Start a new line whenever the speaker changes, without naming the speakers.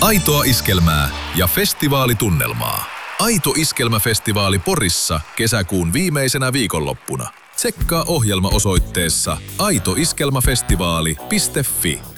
Aitoa iskelmää ja festivaalitunnelmaa. Aito iskelmäfestivaali Porissa kesäkuun viimeisenä viikonloppuna. Tsekkaa ohjelma osoitteessa aitoiskelmafestivaali.fi.